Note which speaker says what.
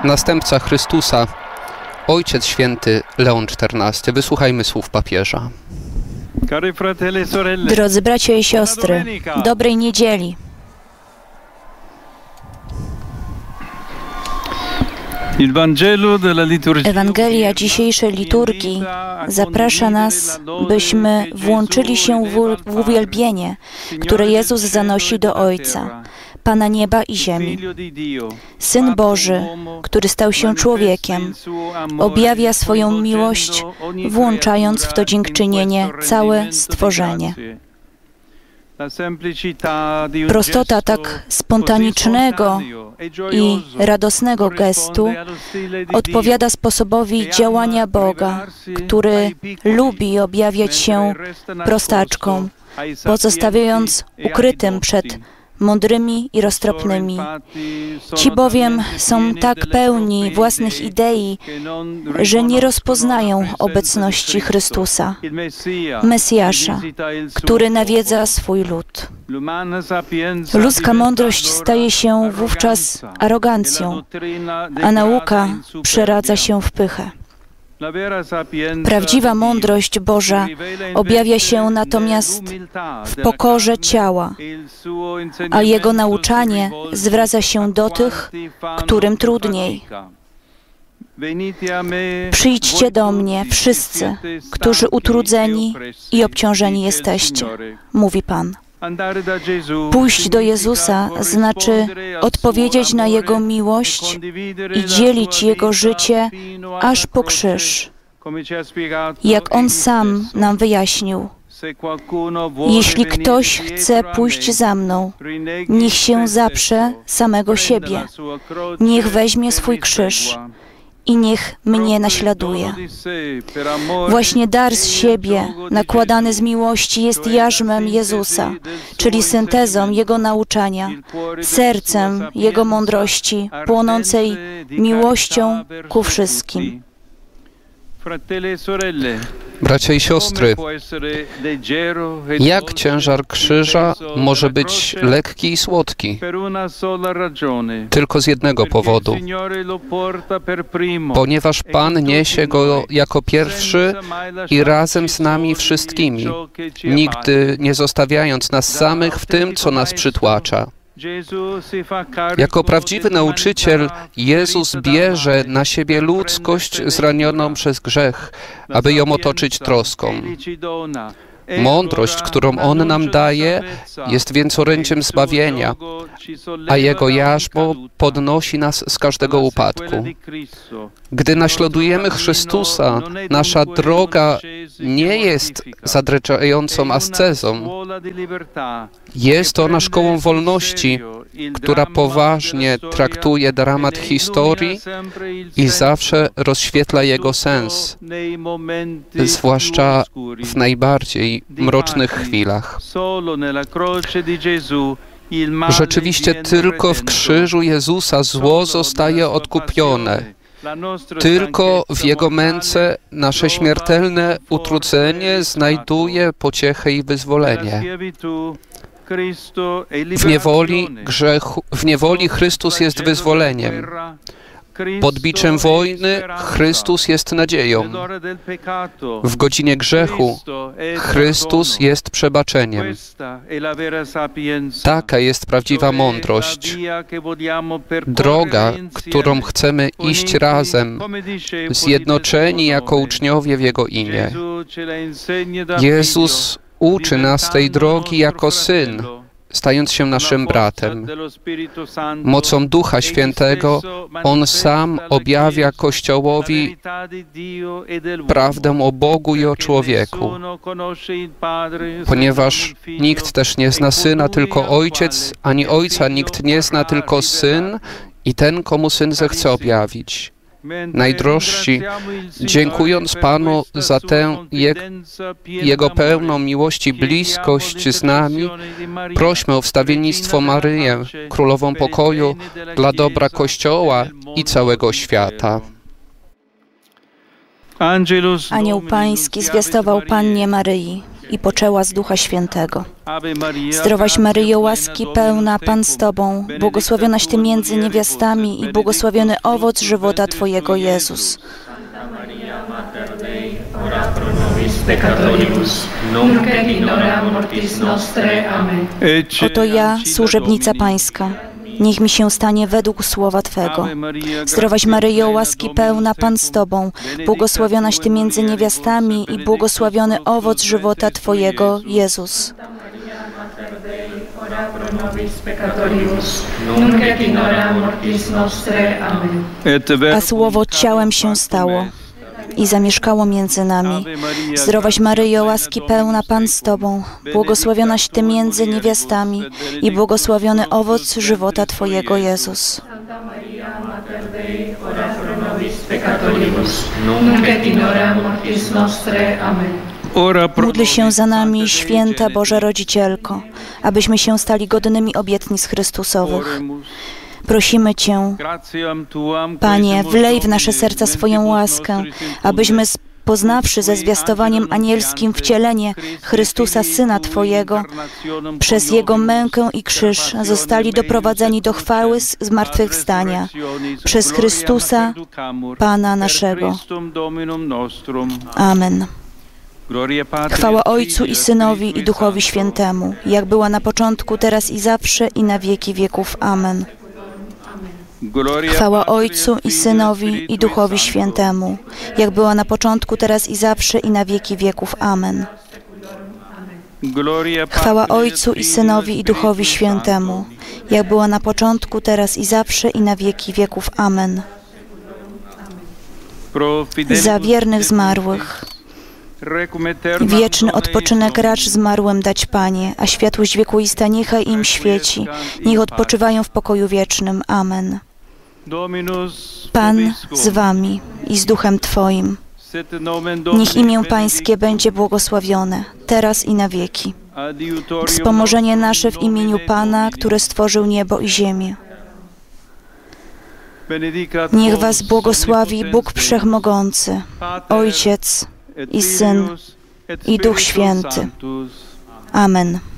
Speaker 1: następca Chrystusa, Ojciec Święty Leon XIV. Wysłuchajmy słów papieża.
Speaker 2: Drodzy bracia i siostry, dobrej niedzieli. Ewangelia dzisiejszej liturgii zaprasza nas, byśmy włączyli się w uwielbienie, które Jezus zanosi do Ojca, Pana nieba i ziemi. Syn Boży, który stał się człowiekiem, objawia swoją miłość, włączając w to dziękczynienie całe stworzenie. Prostota tak spontanicznego i radosnego gestu odpowiada sposobowi działania Boga, który lubi objawiać się prostaczkom, pozostawiając ukrytym przed mądrymi i roztropnymi. Ci bowiem są tak pełni własnych idei, że nie rozpoznają obecności Chrystusa, Mesjasza, który nawiedza swój lud. Ludzka mądrość staje się wówczas arogancją, a nauka przeradza się w pychę. Prawdziwa mądrość Boża objawia się natomiast w pokorze ciała, a Jego nauczanie zwraca się do tych, którym trudniej. Przyjdźcie do mnie, wszyscy, którzy utrudzeni i obciążeni jesteście, mówi Pan. Pójść do Jezusa znaczy odpowiedzieć na Jego miłość i dzielić Jego życie aż po krzyż. Jak On sam nam wyjaśnił, jeśli ktoś chce pójść za mną, niech się zaprze samego siebie, niech weźmie swój krzyż i niech mnie naśladuje. Właśnie dar z siebie, nakładany z miłości, jest jarzmem Jezusa, czyli syntezą Jego nauczania, sercem Jego mądrości, płonącej miłością ku wszystkim.
Speaker 1: Bracia i siostry, jak ciężar krzyża może być lekki i słodki? Tylko z jednego powodu. Ponieważ Pan niesie go jako pierwszy i razem z nami wszystkimi, nigdy nie zostawiając nas samych w tym, co nas przytłacza. Jako prawdziwy nauczyciel Jezus bierze na siebie ludzkość zranioną przez grzech, aby ją otoczyć troską. Mądrość, którą On nam daje, jest więc orędziem zbawienia, a Jego jarzmo podnosi nas z każdego upadku. Gdy naśladujemy Chrystusa, nasza droga nie jest zadręczającą ascezą. Jest ona szkołą wolności, która poważnie traktuje dramat historii i zawsze rozświetla jego sens, zwłaszcza w najbardziej mrocznych chwilach. Rzeczywiście tylko w krzyżu Jezusa zło zostaje odkupione. Tylko w Jego męce nasze śmiertelne utrudzenie znajduje pociechę i wyzwolenie. W niewoli Chrystus jest wyzwoleniem. Pod biczem wojny Chrystus jest nadzieją. W godzinie grzechu Chrystus jest przebaczeniem. Taka jest prawdziwa mądrość. Droga, którą chcemy iść razem, zjednoczeni jako uczniowie w Jego imię. Jezus uczy nas tej drogi jako Syn, stając się naszym bratem. Mocą Ducha Świętego On sam objawia Kościołowi prawdę o Bogu i o człowieku. Ponieważ nikt też nie zna Syna, tylko Ojciec, ani Ojca nikt nie zna, tylko Syn i ten, komu Syn zechce objawić. Najdrożsi, dziękując Panu za tę Jego pełną miłości bliskość z nami, prośmy o wstawiennictwo Maryję, Królową Pokoju, dla dobra Kościoła i całego świata.
Speaker 2: Anioł Pański zwiastował Pannie Maryi. i poczęła z Ducha Świętego. Zdrowaś Maryjo, łaski pełna, Pan z Tobą, błogosławionaś Ty między niewiastami i błogosławiony owoc żywota Twojego, Jezus.
Speaker 3: Ora pro nobis peccatoribus, nunc et in hora mortis nostrae. Amen.
Speaker 2: Oto ja, służebnica Pańska. Niech mi się stanie według słowa Twego. Zdrowaś Maryjo, łaski pełna, Pan z Tobą, błogosławionaś Ty między niewiastami i błogosławiony owoc żywota Twojego, Jezus.
Speaker 3: Ora pro nobis peccatoribus, nunc et in hora mortis nostrae. Amen.
Speaker 2: A słowo ciałem się stało i zamieszkało między nami. Zdrowaś Maryjo, łaski pełna, Pan z Tobą, błogosławionaś Ty między niewiastami i błogosławiony owoc żywota Twojego, Jezus.
Speaker 3: Santa Maria, Mater Dei, ora pro nobis peccatoribus, nunc et in hora mortis nostrae. Amen.
Speaker 2: Módl się za nami, święta Boża Rodzicielko, abyśmy się stali godnymi obietnic Chrystusowych. Prosimy Cię, Panie, wlej w nasze serca swoją łaskę, abyśmy poznawszy ze zwiastowaniem anielskim wcielenie Chrystusa, Syna Twojego, przez Jego mękę i krzyż zostali doprowadzeni do chwały zmartwychwstania, przez Chrystusa, Pana naszego. Amen. Chwała Ojcu i Synowi i Duchowi Świętemu, jak była na początku, teraz i zawsze, i na wieki wieków. Amen. Chwała Ojcu i Synowi i Duchowi Świętemu, jak była na początku, teraz i zawsze, i na wieki wieków. Amen. Chwała Ojcu i Synowi i Duchowi Świętemu, jak była na początku, teraz i zawsze, i na wieki wieków. Amen. Za wiernych zmarłych. Wieczny odpoczynek racz zmarłym dać, Panie, a światłość wiekuista niechaj im świeci. Niech odpoczywają w pokoju wiecznym. Amen. Pan z Wami i z Duchem Twoim. Niech imię Pańskie będzie błogosławione, teraz i na wieki. Wspomożenie nasze w imieniu Pana, który stworzył niebo i ziemię. Niech Was błogosławi Bóg Wszechmogący, Ojciec i Syn, i Duch Święty. Amen.